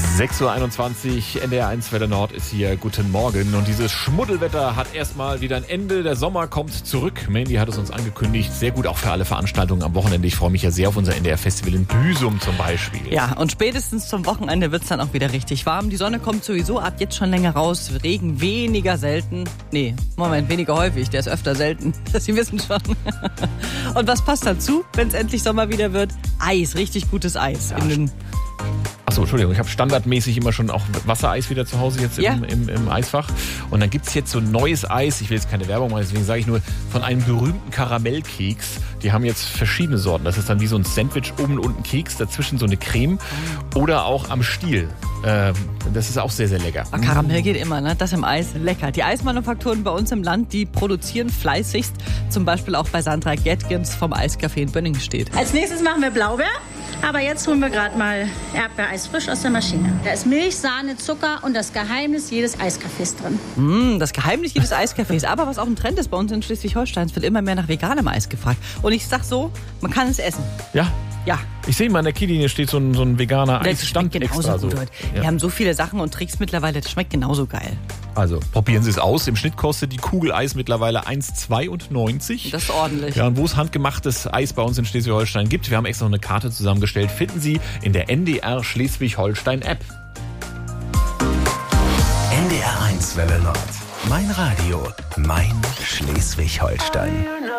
6:21 Uhr, NDR 1 Welle Nord ist hier. Guten Morgen. Und dieses Schmuddelwetter hat erstmal wieder ein Ende. Der Sommer kommt zurück. Mandy hat es uns angekündigt. Sehr gut auch für alle Veranstaltungen am Wochenende. Ich freue mich ja sehr auf unser NDR-Festival in Büsum zum Beispiel. Ja, und spätestens zum Wochenende wird es dann auch wieder richtig warm. Die Sonne kommt sowieso ab jetzt schon länger raus. Regen weniger selten. Nee, Moment, weniger häufig. Der ist öfter selten. Sie wissen schon. Und was passt dazu, wenn es endlich Sommer wieder wird? Eis, richtig gutes Eis. Ja. Achso, Entschuldigung, ich habe standardmäßig immer schon auch Wassereis wieder zu Hause jetzt im Eisfach. Und dann gibt's jetzt so ein neues Eis, ich will jetzt keine Werbung machen, deswegen sage ich nur, von einem berühmten Karamellkeks. Die haben jetzt verschiedene Sorten. Das ist dann wie so ein Sandwich, oben und unten Keks, dazwischen so eine Creme oder auch am Stiel. Das ist auch sehr, sehr lecker. Aber Karamell geht immer, ne? Das im Eis, lecker. Die Eismanufakturen bei uns im Land, die produzieren fleißigst. Zum Beispiel auch bei Sandra Gettgens vom Eiscafé in Bönningen-Stedt. Als nächstes machen wir Blaubeer. Aber jetzt holen wir gerade mal Erdbeereis frisch aus der Maschine. Da ist Milch, Sahne, Zucker und das Geheimnis jedes Eiscafés drin. Das Geheimnis jedes Eiscafés. Aber was auch ein Trend ist bei uns in Schleswig-Holstein, es wird immer mehr nach veganem Eis gefragt. Und ich sag so, man kann es essen. Ja? Ja. Ich sehe mal, an der Kiellinie steht so ein veganer Eisstand extra. So. Wir haben so viele Sachen und Tricks mittlerweile, das schmeckt genauso geil. Also probieren Sie es aus. Im Schnitt kostet die Kugel Eis mittlerweile 1,92. Das ist ordentlich. Ja, und wo es handgemachtes Eis bei uns in Schleswig-Holstein gibt, wir haben extra noch eine Karte zusammengestellt, finden Sie in der NDR Schleswig-Holstein App. NDR 1 Welle Nord. Mein Radio, mein Schleswig-Holstein.